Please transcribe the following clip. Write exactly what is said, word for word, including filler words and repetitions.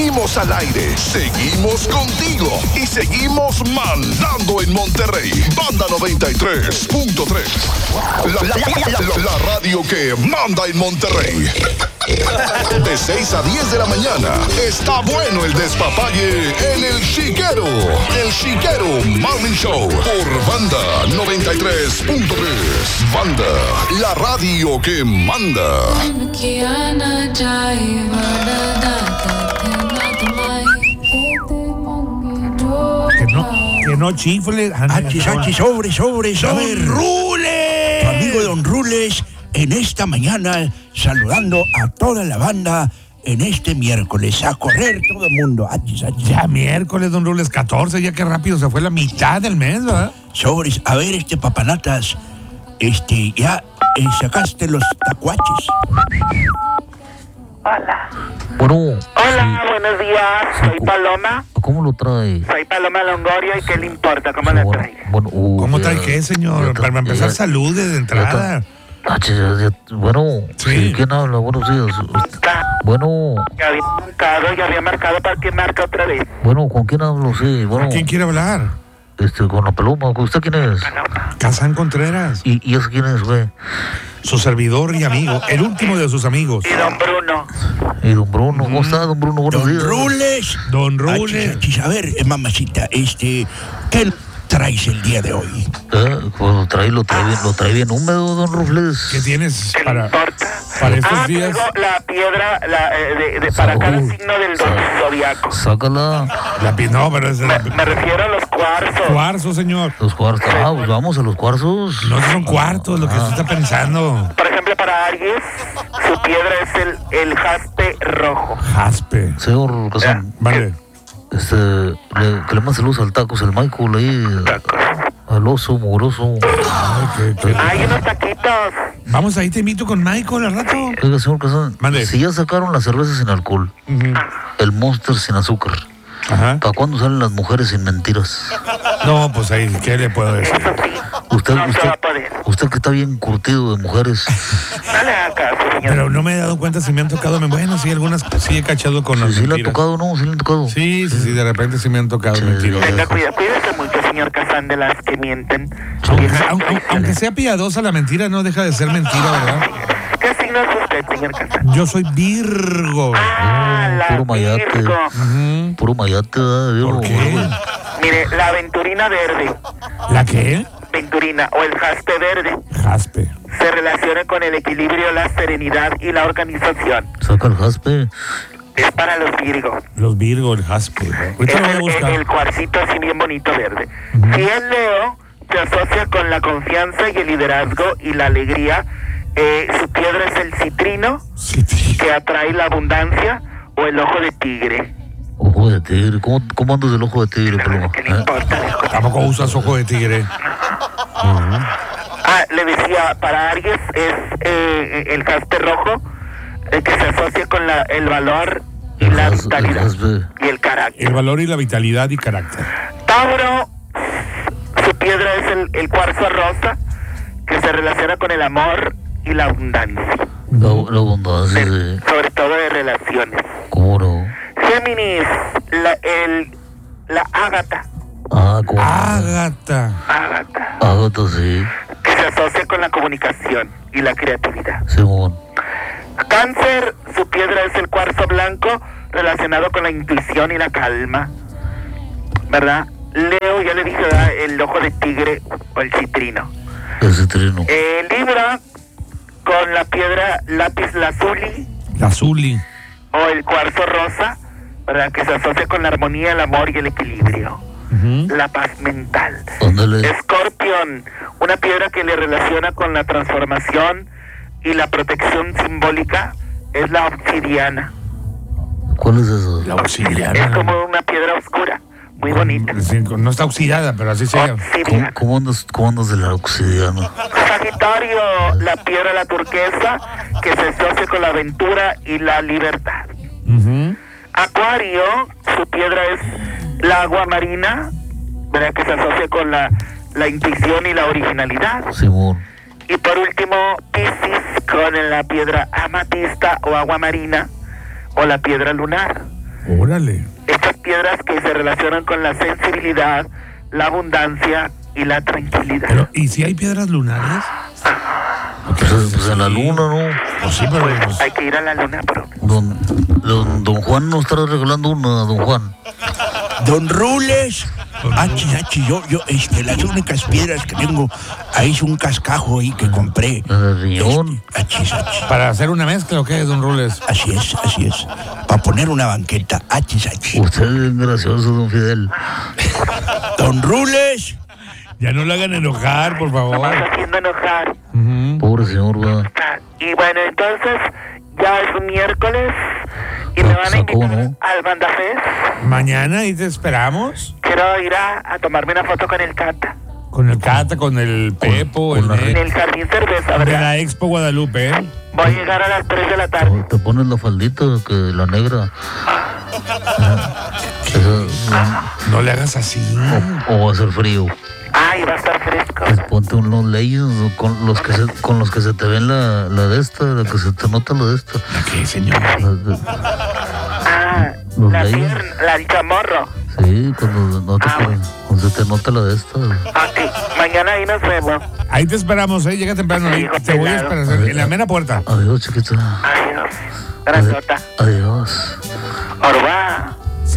Seguimos al aire, seguimos contigo y seguimos mandando en Monterrey. Banda noventa y tres punto tres. La, la, la, la, la radio que manda en Monterrey. De seis a diez de la mañana. Está bueno el despapalle en El Chiquero. El Chiquero Morning Show por Banda noventa y tres punto tres. Banda, la radio que manda. Que no, que no chifle. H, H, sobre, sobre, sobre. ¡Don Rules! Tu amigo Don Rules, en esta mañana, saludando a toda la banda en este miércoles. A correr todo el mundo. H, H. Ya miércoles, Don Rules, catorce, ya que rápido se fue la mitad del mes, ¿verdad? Sobres, a ver, este papanatas, este, ya eh, sacaste los tacuaches. Hola. Bueno. Hola, Sí. buenos días. Sí, Soy cu- Paloma. ¿Cómo lo trae? Soy Paloma Longoria y ¿qué le importa cómo Sí, la bueno, trae? bueno, uh, ¿Cómo ya- trae qué, señor? ya- Para empezar, ya- salude de ya entrada. está- Ah, che, ya- ya- bueno, Sí. sí. ¿Quién habla? Buenos días. Está. Bueno, Ya había marcado, ya había marcado para que marca otra vez. bueno, ¿con quién hablo? Sí, bueno, ¿Quién quiere hablar? este, con la Paloma. ¿Usted quién es? Paloma. Kazán Contreras, ¿Y, y ese quién es, güey? su servidor y amigo, el último de sus amigos. Y don Bruno. ¿Y don Bruno? ¿Cómo está, don Bruno? Buenos Don días. Rules. Don H, Rules. H, a ver, eh, mamacita, este, ¿qué traes el día de hoy? Eh, pues lo trae, lo trae bien, lo trae bien húmedo, don Rufles. ¿Qué tienes ¿Qué le para, importa? para estos ah, días? tengo la piedra la, eh, de, de- para cada Saúl. signo del Sa- zodiaco. Sácala. La pi- no, pero es Me, la, me refiero a los cuarzos. cuarzo, señor. Los cuartos. Ah, pues vamos a los cuarzos. No son cuartos, lo que usted está pensando. Por ejemplo, para Aries, su piedra es el, el jaspe rojo. Jaspe. Señor Casán, Vale. este, le, que le mande saludos al tacos, el Michael ahí, Tacos. al oso, mugroso. Ay, qué- qué- Hay unos taquitos. Vamos, ahí te invito con Michael al rato. Oiga, señor Casán, Mande. si ya sacaron las cervezas sin alcohol, Ujú. el Monster sin azúcar, Ajá. ¿para cuándo salen las mujeres sin mentiras? No, pues ahí, ¿qué le puedo decir? Eso sí. Usted, no se usted, va a poder. usted que está bien curtido de mujeres, No le haga caso, señor. Pero no me he dado cuenta si me han tocado. Bueno, sí, algunas sí he cachado con las si le ha mentiras. tocado, ¿no? Si le ha tocado. Sí, sí, sí, de repente sí me han tocado Sí. mentiras. Tenga cuidado, cuídese mucho, señor Kazán, de las que mienten. Aunque, Viejas aunque- aunque traicioneras. sea piadosa la mentira, no deja de ser mentira, ¿verdad? ¿Qué signo es usted, señor Kazán? Yo soy Virgo. Ah, la puro mayate. Virgo. Ujú. Puro mayate, ¿verdad? Digo, ¿Por qué? güey. Mire, la aventurina verde, ¿La qué? venturina o el jaspe verde, Jaspe. se relaciona con el equilibrio, la serenidad y la organización. Saca el jaspe. Es para los Virgos. Los Virgo, el jaspe. Ahorita Es lo voy a el, buscar. el cuarcito así bien bonito verde. Si es Leo, se asocia con la confianza y el liderazgo y la alegría. Eh, su piedra es el citrino, Sí, sí. que atrae la abundancia, o el ojo de tigre. Ojo de tigre. ¿Cómo, cómo andas del ojo de tigre, Paloma? ¿Qué le ¿Eh? importa? Tampoco usas ojo de tigre. Ah, le decía, para Aries es eh, el jaspe rojo, eh, que se asocia con la, el valor y El la jas- el vitalidad jaspe. y el carácter. El valor y la vitalidad y carácter. Tauro, su piedra es el, el cuarzo rosa, que se relaciona con el amor y la abundancia, La, la abundancia, de- sí. sobre todo de relaciones. ¿Cómo no? Géminis, la, el, la ágata, Ah, ¿cómo no? Ágata. ágata, Ágata, sí. que se asocia con la comunicación y la creatividad. Simón. Cáncer, su piedra es el cuarzo blanco, relacionado con la intuición y la calma, ¿verdad? Leo, ya le dije, ¿verdad? El ojo de tigre o el citrino. El citrino. Eh, Libra, con la piedra lápiz lazuli La Zuli. o el cuarzo rosa, ¿verdad? Que se asocia con la armonía, el amor y el equilibrio, Ujú. la paz mental. Ándale. Escorpión, una piedra que le relaciona con la transformación y la protección simbólica, es la obsidiana. ¿Cuál es eso? La Es obsidiana. como una piedra oscura, muy bonita. Sí, no está oxidada, pero así se llama. ¿Cómo, Obsidiana. cómo andas, cómo andas de la obsidiana? Sagitario, la piedra la turquesa, que se asocia con la aventura y la libertad. Ujú. Acuario, su piedra es la agua marina, ¿verdad? Que se asocia con la, la intuición y la originalidad. Simón. Y por último, Piscis, con la piedra amatista o agua marina, o la piedra lunar, Órale. Estas piedras que se relacionan con la sensibilidad, la abundancia y la tranquilidad. Pero, ¿y si hay piedras lunares? Pues, pues en la luna, ¿no? Pues sí, pero... pues, Hay que ir a la luna, bro. Don, don, don Juan nos estará regalando una, don Juan. Don Rules, achi, achi, yo, yo, este, las únicas piedras que tengo, ahí es un cascajo ahí que compré. La de riñón. Este, achis, achis. ¿para hacer una mezcla o qué, don Rules? Así es, así es. Para poner una banqueta, achis, achis. Usted es gracioso, don Fidel. Don Rules, Ya no lo hagan enojar, por favor. Nomás haciendo enojar. Ujú. Pobre señor, va. Y bueno, entonces ya es miércoles y me Ah, van a sacó, invitar ¿no? al Banda Fest. Mañana ahí te esperamos. Quiero ir a, a tomarme una foto con el Cata Con el Cata, con el Pepo, con el la Nex, en el Jardín Cerveza, de ¿verdad? la Expo Guadalupe, ¿eh? Voy a llegar a las tres de la tarde. Te pones la faldita, que la negra. Ajá. Esa, No le hagas así. o, o va a ser frío. Ay, va a estar fresco. Pues ponte unos leyes con los que se, con los que se te ven la, la de esta, la que se te nota la de esta. ¿Qué, señor? La de- Ah, Los la leyes. pierna, la el chamorro. sí, cuando, no te, Ah, bueno. cuando se te nota la de esta. Ok, mañana ahí nos vemos. Ahí te esperamos, ¿eh? Llega temprano. Ahí te voy a esperar en la mera puerta. Adiós, chiquita. Adiós. Grandota. Adiós. Orba.